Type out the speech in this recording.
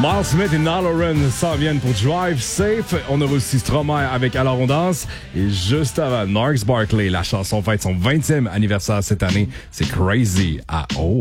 Miles Smith et Nala Ren s'en viennent pour Drive Safe. On aura aussi Stromae avec Alors on danse. Et juste avant, Narks Barkley, la chanson fête son 20e anniversaire cette année. C'est Crazy à Oh.